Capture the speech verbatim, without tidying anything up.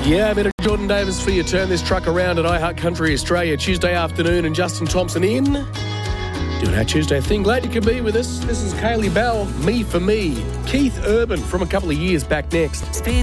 Yeah, a bit of Jordan Davis for you. Turn this truck around at iHeart Country Australia Tuesday afternoon, and Justin Thompson in. Doing our Tuesday thing. Glad you can be with us. This is Kaylee Bell, Me for Me. Keith Urban from a couple of years back next. Speed